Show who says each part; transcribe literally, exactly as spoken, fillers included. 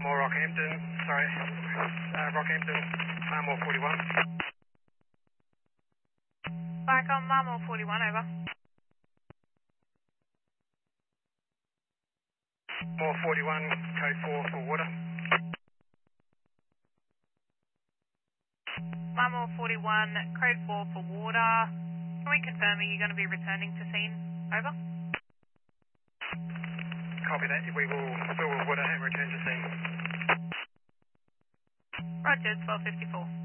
Speaker 1: More Rockhampton, sorry, uh, Rockhampton, Marmore forty-one.
Speaker 2: Back on Marmore forty-one, over.
Speaker 1: More forty-one, code four for water.
Speaker 2: Marmore forty-one, code four for water. Can we confirm, are you going to be returning to scene? Over.
Speaker 1: Copy that, we will fill with water and return to scene.
Speaker 2: Roger, twelve fifty-four.